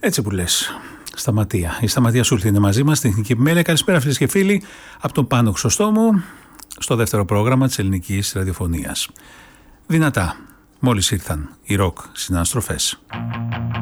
Έτσι που λες. Σταματία. Η Σταματία Σούλτη είναι μαζί μας, τεχνική επιμέλεια. Καλησπέρα φίλες και φίλοι από τον Πάνο Χρυσοστόμου στο δεύτερο πρόγραμμα της ελληνικής ραδιοφωνίας. Δυνατά. Μόλις ήρθαν οι ροκ συναναστροφές.